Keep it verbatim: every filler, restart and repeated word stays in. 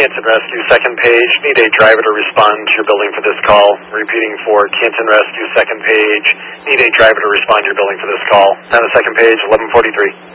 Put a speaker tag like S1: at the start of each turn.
S1: Canton Rescue, second page. Need a driver to respond to your building for this call. Repeating for Canton Rescue, second page. Need a driver to respond to your building for this call. On the second page, eleven forty-three.